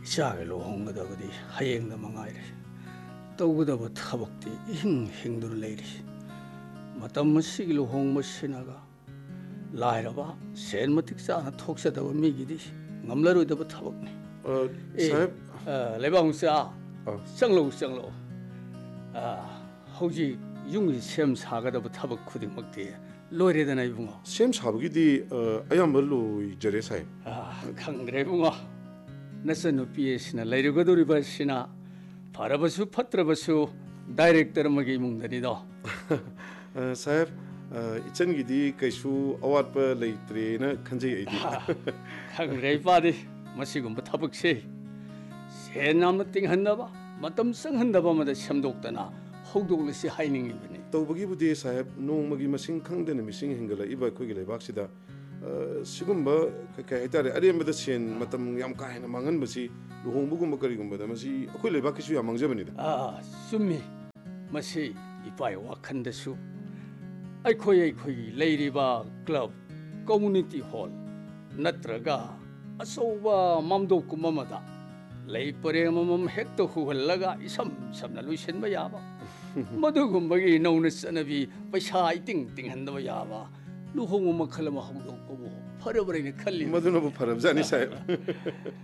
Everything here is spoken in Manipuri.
이자게 루홍가다고디 하행다 망아이래 떠우다보 타복디 힝힝들 레이리 마땀 시기 루홍 시나가 라이라바 센마틱사 톡사다보 미기디 ngamlaruidaba thabakni sahib lebangsa sanglo hoji yungi sem sagadaba thabak khudingmakti loiredana ibungo sem sabagidi ayamballo jare sahib khangre bungo nasanu piesina leirugaduriba sina parabasu patrabasu director magi mungdani do sahib 이천기디 그수 어와트 레이트리나 간제 아이디 khangre padi masigumba thabakse senamating handaba matam sang handaba mada samdokdana hogdoglasi hainingibani tawbagibudi sahib nongmagi masing khangdena mising hengala iba khogi lebaksida sigumba ka haitare arembada sen matam yam ka hena mangan basi luhongbugumba karigumba masi akhoi lebakisu yam mangjabani da summi masi ipai wakhandasu ꯑꯩꯈꯣꯏꯒꯤ ꯂꯩꯔꯤꯕ ꯀ꯭ꯂꯕ ꯀꯝꯃꯨꯅꯤꯇꯤ ꯍꯣꯜ ꯅꯠꯇ꯭ꯔꯒ ꯑꯆꯧꯕ ꯃꯥꯝꯗꯣꯞꯀꯨꯝꯕ ꯑꯃꯗ ꯂꯩ ꯄꯔꯦꯡ ꯑꯃꯃꯝ ꯍꯦꯛꯇ ꯍꯨꯍꯜꯂꯒ ꯏꯁꯝ ꯁꯝꯅ ꯂꯣꯏꯁꯤꯟꯕ ꯌꯥꯕ ꯃꯗꯨꯒꯨꯝꯕꯒꯤ ꯅꯧꯅ ꯆꯠꯅꯕꯤ ꯄꯩꯁꯥ ꯏꯇꯤꯡ ꯇꯤꯡꯍꯟꯗꯕ ꯌꯥꯕ ꯂꯨꯍꯣꯡꯕ ꯃꯈꯜ ꯑꯃ ꯍꯧꯗꯣꯛꯄꯕꯨ ꯐꯔꯕ꯭ꯔꯥꯅ ꯈꯜꯂꯤ ꯃꯗꯨꯅꯕꯨ ꯐꯔꯕꯖꯥꯠꯅꯤ ꯁꯥꯍꯦꯕ